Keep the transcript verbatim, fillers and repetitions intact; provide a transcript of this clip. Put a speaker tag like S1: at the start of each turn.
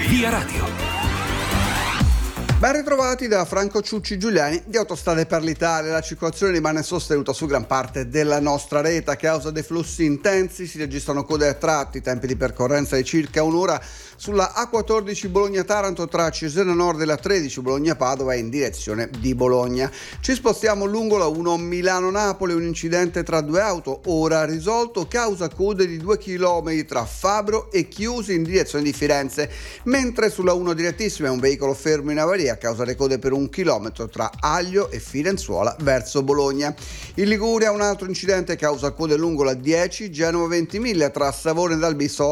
S1: Via Radio.
S2: Ben ritrovati da Franco Ciucci Giuliani di Autostrade per l'Italia. La circolazione rimane sostenuta su gran parte della nostra rete. A causa dei flussi intensi si registrano code a tratti, tempi di percorrenza di circa un'ora sulla A quattordici Bologna-Taranto tra Cesena Nord e la tredici Bologna-Padova in direzione di Bologna. Ci spostiamo lungo la uno Milano-Napoli, un incidente tra due auto ora risolto, causa code di due chilometri tra Fabro e Chiusi in direzione di Firenze, mentre sulla uno direttissima è un veicolo fermo in avaria a causa delle code per un chilometro tra Aglio e Firenzuola verso Bologna. In Liguria un altro incidente causa code lungo la dieci Genova Ventimiglia tra Savone d'Albisola